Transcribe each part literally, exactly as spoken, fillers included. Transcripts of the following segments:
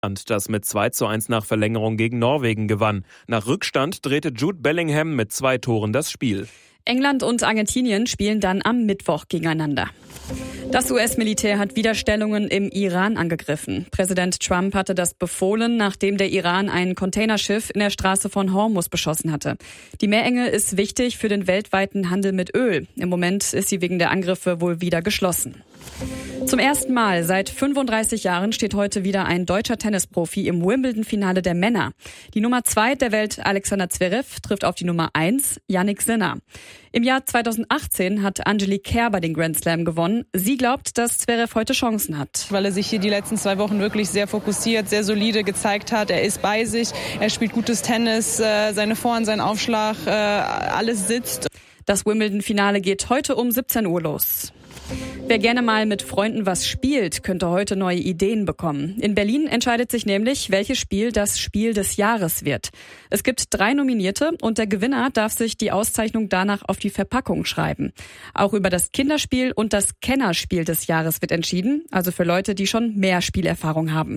das mit zwei zu eins nach Verlängerung gegen Norwegen gewann. Nach Rückstand drehte Jude Bellingham mit zwei Toren das Spiel. England und Argentinien spielen dann am Mittwoch gegeneinander. Das U S-Militär hat Widerstellungen im Iran angegriffen. Präsident Trump hatte das befohlen, nachdem der Iran ein Containerschiff in der Straße von Hormuz beschossen hatte. Die Meerenge ist wichtig für den weltweiten Handel mit Öl. Im Moment ist sie wegen der Angriffe wohl wieder geschlossen. Zum ersten Mal seit fünfunddreißig Jahren steht heute wieder ein deutscher Tennisprofi im Wimbledon-Finale der Männer. Die Nummer zwei der Welt, Alexander Zverev, trifft auf die Nummer eins, Jannik Sinner. Im Jahr zweitausendachtzehn hat Angelique Kerber den Grand Slam gewonnen. Sie glaubt, dass Zverev heute Chancen hat. Weil er sich hier die letzten zwei Wochen wirklich sehr fokussiert, sehr solide gezeigt hat. Er ist bei sich, er spielt gutes Tennis, seine Vorhand, sein Aufschlag, alles sitzt. Das Wimbledon-Finale geht heute um siebzehn Uhr los. Wer gerne mal mit Freunden was spielt, könnte heute neue Ideen bekommen. In Berlin entscheidet sich nämlich, welches Spiel das Spiel des Jahres wird. Es gibt drei Nominierte und der Gewinner darf sich die Auszeichnung danach auf die Verpackung schreiben. Auch über das Kinderspiel und das Kennerspiel des Jahres wird entschieden, also für Leute, die schon mehr Spielerfahrung haben.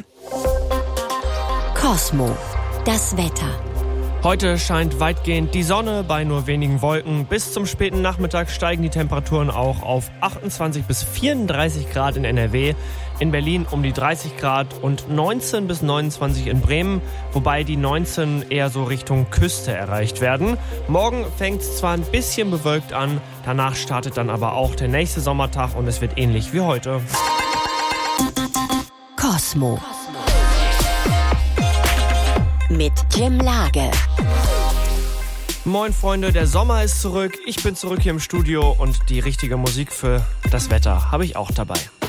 Cosmo, das Wetter. Heute scheint weitgehend die Sonne bei nur wenigen Wolken. Bis zum späten Nachmittag steigen die Temperaturen auch auf achtundzwanzig bis vierunddreißig Grad in N R W. In Berlin um die dreißig Grad und neunzehn bis neunundzwanzig in Bremen, wobei die neunzehn eher so Richtung Küste erreicht werden. Morgen fängt es zwar ein bisschen bewölkt an, danach startet dann aber auch der nächste Sommertag und es wird ähnlich wie heute. Cosmo. Mit Jim Lage. Moin Freunde, der Sommer ist zurück. Ich bin zurück hier im Studio und die richtige Musik für das Wetter habe ich auch dabei.